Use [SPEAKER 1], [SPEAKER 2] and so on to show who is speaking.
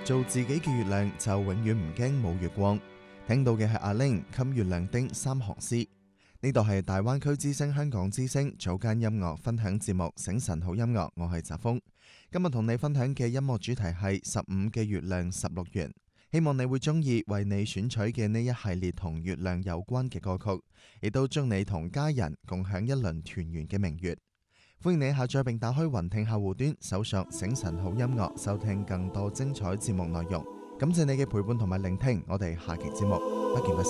[SPEAKER 1] 做自己嘅月亮就永遠唔驚冇月光。聽到嘅係阿玲《給月亮的三行詩》。呢度係大灣區之聲香港之聲早間音樂分享節目《醒晨好音樂》，我係澤峰。今日同你分享嘅音樂主題係15嘅月亮16圓。希望你會中意為你選取嘅呢一系列同月亮有關嘅歌曲，亦都將你同家人共享一輪團圓嘅明月。歡迎你下載並打開雲聽客戶端，搜索醒晨好音樂，收聽更多精彩節目內容。感謝你嘅陪伴同埋聆聽，我哋下期節目不見不散。